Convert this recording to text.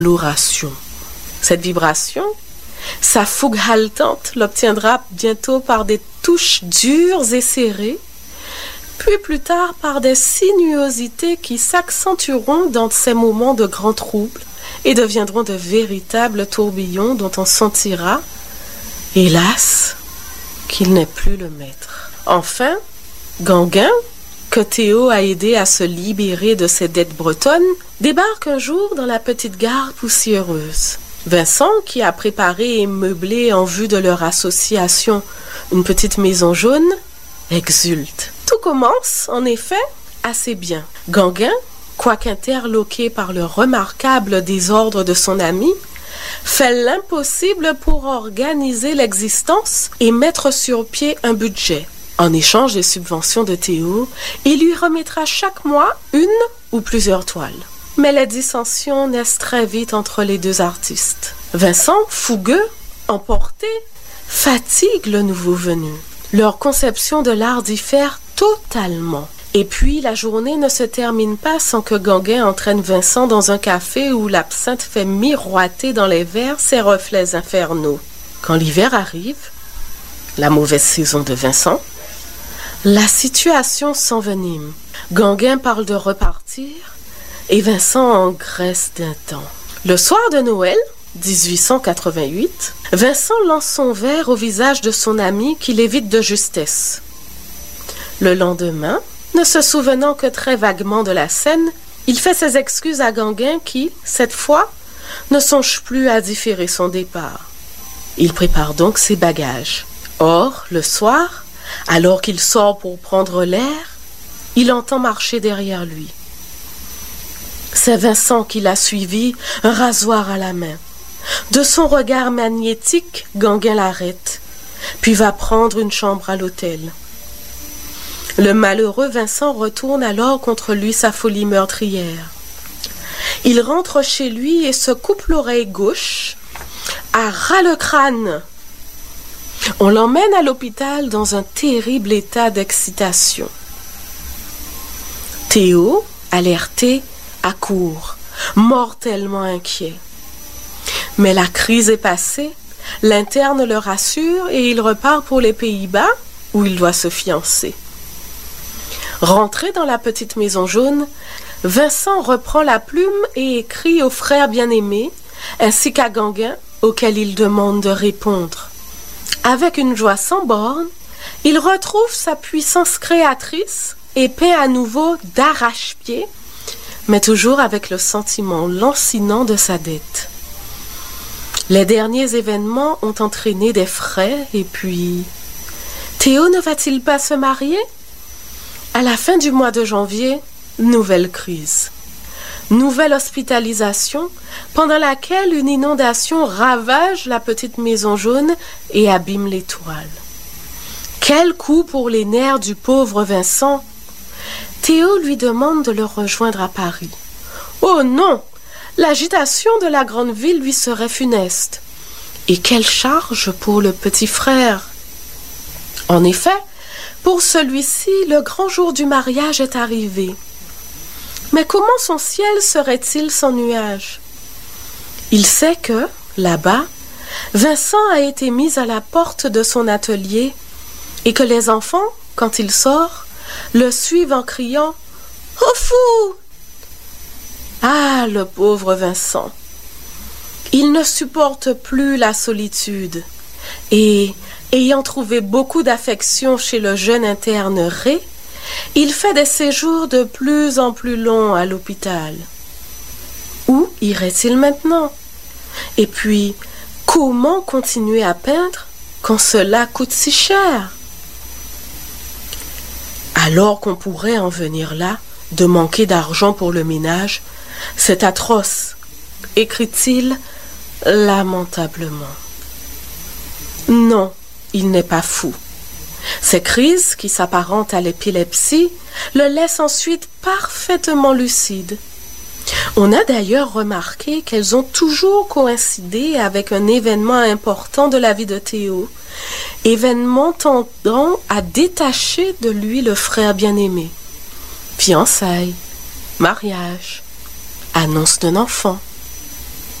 l'oration. Cette vibration, sa fougue haletante l'obtiendra bientôt par des touches dures et serrées, puis plus tard par des sinuosités qui s'accentueront dans ces moments de grand trouble et deviendront de véritables tourbillons dont on sentira, hélas, qu'il n'est plus le maître. Enfin, Gauguin, que Théo a aidé à se libérer de ses dettes bretonnes, débarque un jour dans la petite gare poussiéreuse. Vincent, qui a préparé et meublé en vue de leur association une petite maison jaune, exulte. Tout commence, en effet, assez bien. Gauguin, quoiqu'interloqué par le remarquable désordre de son ami, fait l'impossible pour organiser l'existence et mettre sur pied un budget. En échange des subventions de Théo, il lui remettra chaque mois une ou plusieurs toiles. Mais les dissensions naissent très vite entre les deux artistes. Vincent, fougueux, emporté, fatigue le nouveau venu. Leur conception de l'art diffère totalement. Et puis, la journée ne se termine pas sans que Gauguin entraîne Vincent dans un café où l'absinthe fait miroiter dans les verres ses reflets infernaux. Quand l'hiver arrive, la mauvaise saison de Vincent, la situation s'envenime. Gauguin parle de repartir et Vincent engraisse d'un temps. Le soir de Noël, 1888, Vincent lance son verre au visage de son ami qui l'évite de justesse. Le lendemain, ne se souvenant que très vaguement de la scène, il fait ses excuses à Gauguin qui, cette fois, ne songe plus à différer son départ. Il prépare donc ses bagages. Or, le soir, alors qu'il sort pour prendre l'air, il entend marcher derrière lui. C'est Vincent qui l'a suivi, un rasoir à la main. De son regard magnétique, Gauguin l'arrête, puis va prendre une chambre à l'hôtel. Le malheureux Vincent retourne alors contre lui sa folie meurtrière. Il rentre chez lui et se coupe l'oreille gauche à ras le crâne. On l'emmène à l'hôpital dans un terrible état d'excitation. Théo, alerté, accourt, mortellement inquiet. Mais la crise est passée, l'interne le rassure et il repart pour les Pays-Bas où il doit se fiancer. Rentré dans la petite maison jaune, Vincent reprend la plume et écrit au frère bien-aimé, ainsi qu'à Gauguin, auquel il demande de répondre. Avec une joie sans borne, il retrouve sa puissance créatrice et peint à nouveau d'arrache-pied, mais toujours avec le sentiment lancinant de sa dette. Les derniers événements ont entraîné des frais et puis... Théo ne va-t-il pas se marier ? À la fin du mois de janvier, nouvelle crise. Nouvelle hospitalisation, pendant laquelle une inondation ravage la petite maison jaune et abîme les toiles. Quel coup pour les nerfs du pauvre Vincent! Théo lui demande de le rejoindre à Paris. Oh non! L'agitation de la grande ville lui serait funeste. Et quelle charge pour le petit frère! En effet, pour celui-ci, le grand jour du mariage est arrivé. Mais comment son ciel serait-il sans nuages? Il sait que, là-bas, Vincent a été mis à la porte de son atelier et que les enfants, quand il sort, le suivent en criant « Au fou !» Ah, le pauvre Vincent! Il ne supporte plus la solitude et, ayant trouvé beaucoup d'affection chez le jeune interne Ré, il fait des séjours de plus en plus longs à l'hôpital. Où irait-il maintenant? Et puis, comment continuer à peindre quand cela coûte si cher? Alors qu'on pourrait en venir là, de manquer d'argent pour le ménage, c'est atroce, écrit-il lamentablement. Non, il n'est pas fou. Ces crises, qui s'apparentent à l'épilepsie, le laissent ensuite parfaitement lucide. On a d'ailleurs remarqué qu'elles ont toujours coïncidé avec un événement important de la vie de Théo, événement tendant à détacher de lui le frère bien-aimé. Fiançailles, mariage, annonce d'un enfant.